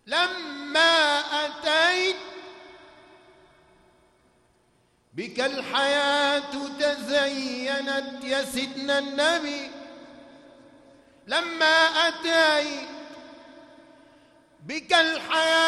لما أتيت بك الحياة تزينت يا سيدنا النبي، لما أتيت بك الحياة